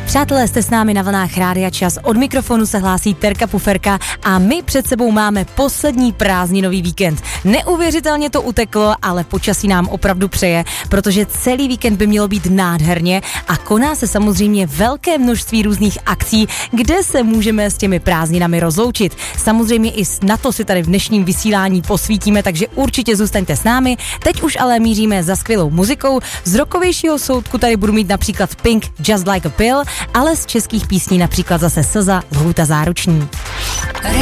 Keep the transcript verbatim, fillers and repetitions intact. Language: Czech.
Přátelé, jste s námi na vlnách Rádia Čas. Od mikrofonu se hlásí Terka Puferka a my před sebou máme poslední prázdninový víkend. Neuvěřitelně to uteklo, ale počasí nám opravdu přeje, protože celý víkend by mělo být nádherně a koná se samozřejmě velké množství různých akcí, kde se můžeme s těmi prázdninami rozloučit. Samozřejmě i na to si tady v dnešním vysílání posvítíme, takže určitě zůstaňte s námi. Teď už ale míříme za skvělou muzikou. Z rockovějšího soudku tady budu mít například Pink, Just Like a Pill, ale z českých písní například zase Slza, Lhůta záruční.